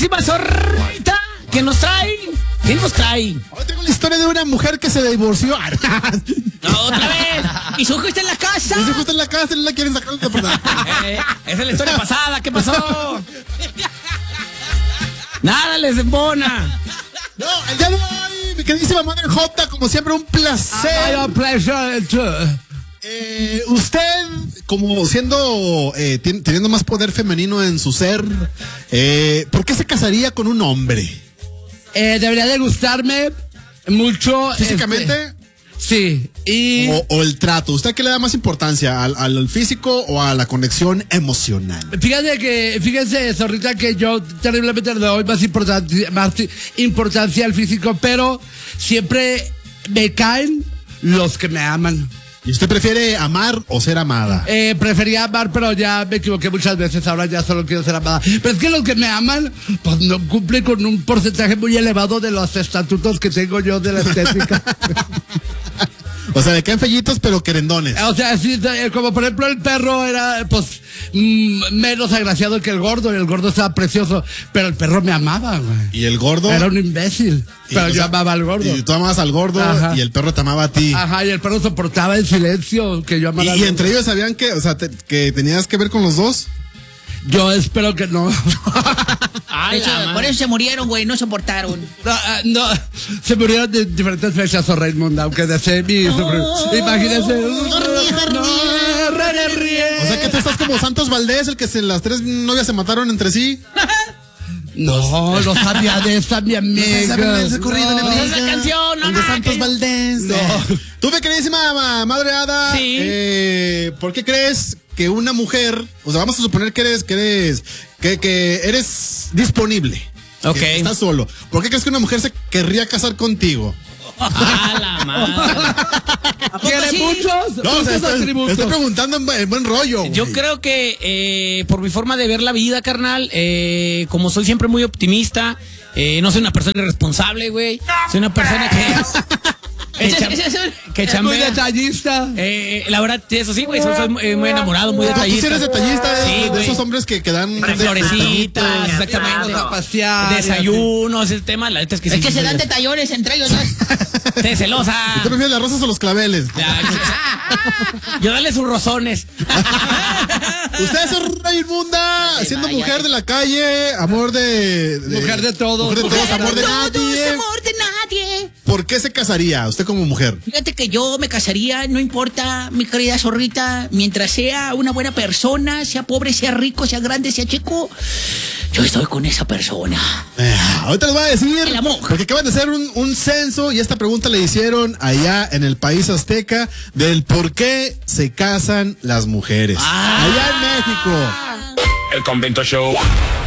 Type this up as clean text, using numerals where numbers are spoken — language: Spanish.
queridísima zorrita, ¿qué nos trae? ¿Qué nos trae? Hoy tengo la historia de una mujer que se divorció. No, otra vez. Y su hijo está en la casa. Y su hijo está en la casa y no la quieren sacar de verdad. Esa es la historia pasada. ¿Qué pasó? Nada les embona. No, el día de hoy, mi queridísima madre J, como siempre, un placer. Usted, como siendo, teniendo más poder femenino en su ser, ¿por qué se casaría con un hombre? Debería de gustarme mucho. ¿Físicamente? Sí. Y O el trato. ¿Usted qué le da más importancia? ¿Al físico o a la conexión emocional? fíjense, zorrita, que yo terriblemente le doy más importancia al físico, pero siempre me caen los que me aman. ¿Y usted prefiere amar o ser amada? Prefería amar, pero ya me equivoqué muchas veces. Ahora ya solo quiero ser amada. Pero es que los que me aman, pues no cumplen con un porcentaje muy elevado de los estatutos que tengo yo de la estética. O sea, le caen fellitos pero querendones. O sea, sí, como por ejemplo el perro era, pues, menos agraciado que el gordo. Y el gordo estaba precioso, pero el perro me amaba, güey. ¿Y el gordo? Era un imbécil, pero yo amaba al gordo. Y tú amabas al gordo. Ajá. Y el perro te amaba a ti. Ajá, y el perro soportaba el silencio que yo amaba al ¿Y gordo. entre ellos sabían que, o sea, que tenías que ver con los dos? Yo espero que no. Ay, Por eso se murieron, güey, no soportaron. No, se murieron de diferentes fechas, o Raymond, aunque desee mi... Imagínense. O sea que tú estás como Santos Valdés, el que las tres novias se mataron entre sí. No, no sabía de esa, mi amiga. No ese corrido, no, esa canción, no, el de no, Santos que- Valdés. No. Tú, mi queridísima madre Ada, Sí. ¿por qué crees que una mujer, o sea, vamos a suponer que eres disponible? Ok. Que estás solo. ¿Por qué crees que una mujer se querría casar contigo? A la madre. ¿Tiene sí? muchos? No, o sea, muchos atributos. estoy preguntando en buen rollo. Yo güey. creo que por mi forma de ver la vida, carnal, como soy siempre muy optimista, no soy una persona irresponsable, güey. Soy una persona que Es muy chambea. detallista. La verdad, eso sí, güey, soy muy enamorado, muy Tú sí detallista. eres detallista, Sí, de güey. esos hombres que dan Florecitas, exactamente. A pasear. Desayunos, ese tema, la neta es que sí. Es que sí, se sí, dan sí. detallones entre ellos, ¿no? Te celosa. ¿Tú prefieres las rosas o los claveles? Ya, yo dale sus rozones. Usted es Raimunda, siendo mujer de la calle, amor de Mujer de todos. mujer de todos, amor de nadie. amor de nadie. ¿Por qué se casaría usted como mujer? Fíjate que yo me casaría, no importa, mi querida zorrita, mientras sea una buena persona, sea pobre, sea rico, sea grande, sea chico, yo estoy con esa persona. Ahorita les voy a decir, El amor. porque acaban de hacer un censo y esta pregunta le hicieron allá en el país azteca del por qué se casan las mujeres. Allá en México. El Convento Show.